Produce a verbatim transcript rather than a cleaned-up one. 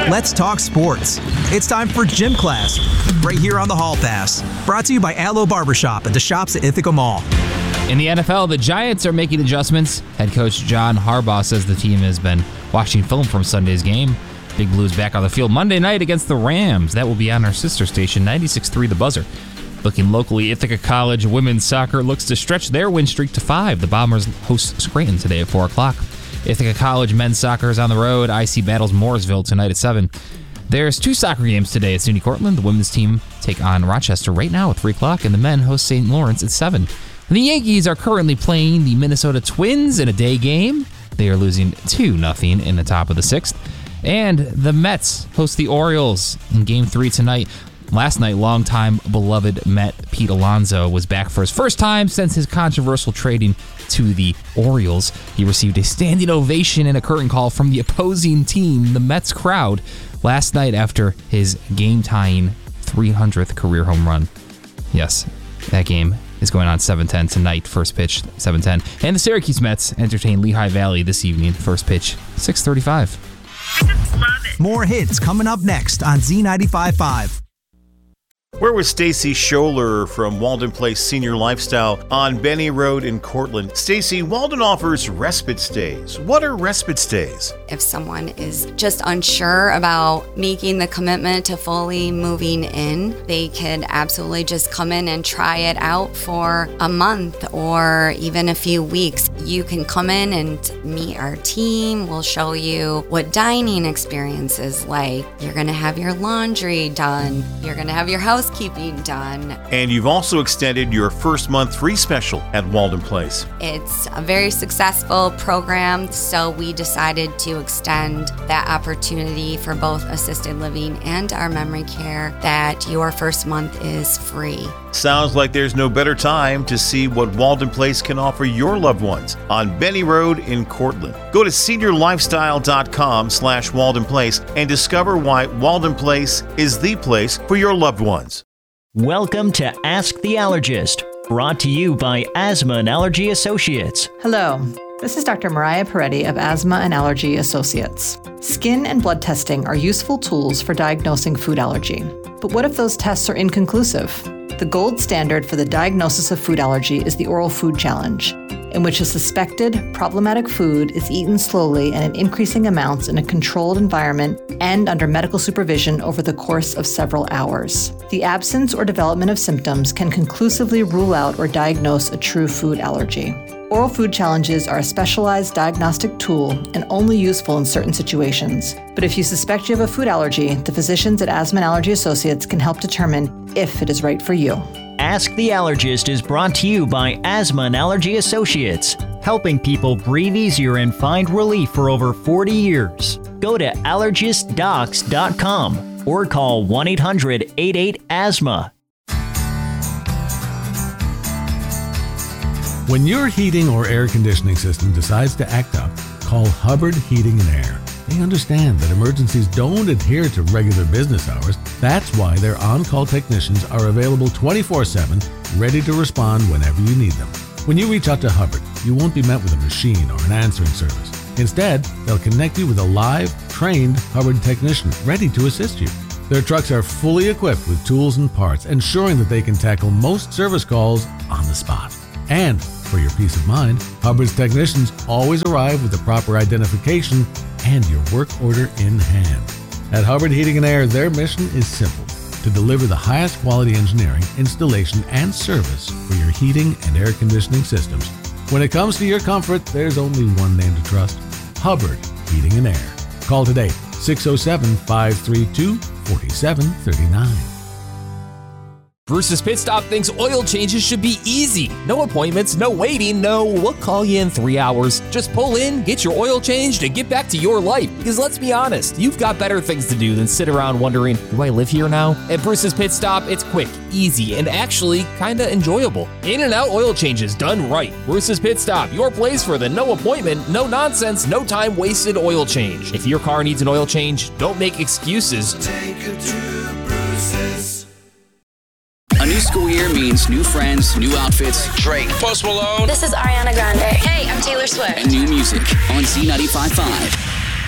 Let's talk sports. It's time for Gym Class, right here on the Hall Pass. Brought to you by Allo Barbershop at the shops at Ithaca Mall. In the N F L, the Giants are making adjustments. Head coach John Harbaugh says the team has been watching film from Sunday's game. Big Blues back on the field Monday night against the Rams. That will be on our sister station, ninety-six point three The Buzzer. Looking locally, Ithaca College women's soccer looks to stretch their win streak to five. The Bombers host Scranton today at four o'clock. Ithaca College men's soccer is on the road. I C battles Mooresville tonight at seven. There's two soccer games today at SUNY Cortland. The women's team take on Rochester right now at three o'clock, and the men host Saint Lawrence at seven. And the Yankees are currently playing the Minnesota Twins in a day game. They are losing two nothing in the top of the sixth. And the Mets host the Orioles in game three tonight. Last night, longtime beloved Met Pete Alonso was back for his first time since his controversial trading to the Orioles. He received a standing ovation and a curtain call from the opposing team, the Mets crowd, last night after his game-tying three hundredth career home run. Yes, that game is going on seven ten tonight, first pitch, seven ten. And the Syracuse Mets entertain Lehigh Valley this evening, first pitch, six thirty-five. I just love it. More hits coming up next on Z ninety-five point five. We're with Stacy Scholler from Walden Place Senior Lifestyle on Benny Road in Cortland. Stacy, Walden offers respite stays. What are respite stays? If someone is just unsure about making the commitment to fully moving in, they could absolutely just come in and try it out for a month or even a few weeks. You can come in and meet our team. We'll show you what dining experience is like. You're going to have your laundry done. You're going to have your house housekeeping done. And you've also extended your first month free special at Walden Place. It's a very successful program, so we decided to extend that opportunity for both assisted living and our memory care, that your first month is free. Sounds like there's no better time to see what Walden Place can offer your loved ones on Benny Road in Cortland. Go to senior lifestyle dot com slash Walden Place and discover why Walden Place is the place for your loved ones. Welcome to Ask the Allergist, brought to you by Asthma and Allergy Associates. Hello, this is Doctor Mariah Peretti of Asthma and Allergy Associates. Skin and blood testing are useful tools for diagnosing food allergy. But what if those tests are inconclusive? The gold standard for the diagnosis of food allergy is the Oral Food Challenge, in which a suspected problematic food is eaten slowly and in increasing amounts in a controlled environment and under medical supervision over the course of several hours. The absence or development of symptoms can conclusively rule out or diagnose a true food allergy. Oral food challenges are a specialized diagnostic tool and only useful in certain situations. But if you suspect you have a food allergy, the physicians at Asthma and Allergy Associates can help determine if it is right for you. Ask the Allergist is brought to you by Asthma and Allergy Associates, helping people breathe easier and find relief for over forty years. Go to allergist docs dot com or call one eight hundred eight eight asthma. When your heating or air conditioning system decides to act up, call Hubbard Heating and Air. They understand that emergencies don't adhere to regular business hours. That's why their on-call technicians are available twenty-four seven, ready to respond whenever you need them. When you reach out to Hubbard, you won't be met with a machine or an answering service. Instead, they'll connect you with a live, trained Hubbard technician ready to assist you. Their trucks are fully equipped with tools and parts, ensuring that they can tackle most service calls on the spot. And for your peace of mind, Hubbard's technicians always arrive with the proper identification and your work order in hand. At Hubbard Heating and Air, their mission is simple: to deliver the highest quality engineering, installation, and service for your heating and air conditioning systems. When it comes to your comfort, there's only one name to trust: Hubbard Heating and Air. Call today, six oh seven, five three two, four seven three nine. Bruce's Pit Stop thinks oil changes should be easy. No appointments, no waiting, no we'll call you in three hours. Just pull in, get your oil changed, and get back to your life. Because let's be honest, you've got better things to do than sit around wondering, do I live here now? At Bruce's Pit Stop, it's quick, easy, and actually kinda enjoyable. In and out oil changes done right. Bruce's Pit Stop, your place for the no appointment, no nonsense, no time wasted oil change. If your car needs an oil change, don't make excuses. Take it to Bruce's. A new school year means new friends, new outfits, Drake, Post Malone. This is Ariana Grande. Hey, I'm Taylor Swift. And new music on Z ninety-five point five.